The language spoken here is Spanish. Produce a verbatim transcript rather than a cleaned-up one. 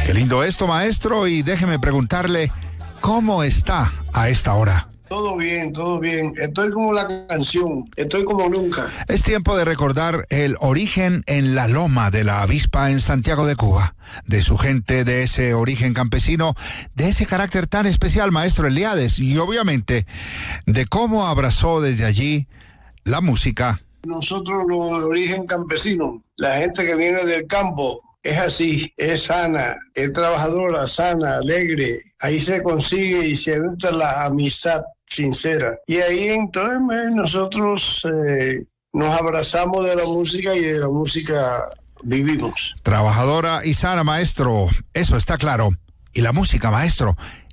Qué lindo esto, maestro, y déjeme preguntarle, ¿cómo está a esta hora? Todo bien, todo bien. Estoy como la canción, estoy como nunca. Es tiempo de recordar el origen en la loma de la avispa en Santiago de Cuba, de su gente, de ese origen campesino, de ese carácter tan especial, maestro Eliades, y obviamente de cómo abrazó desde allí la música. Nosotros los de origen campesino, la gente que viene del campo, es así, es sana, es trabajadora, sana, alegre. Ahí se consigue y se nota la amistad sincera. Y ahí entonces nosotros eh, nos abrazamos de la música y de la música vivimos. Trabajadora y sana, maestro, eso está claro. Y la música, maestro,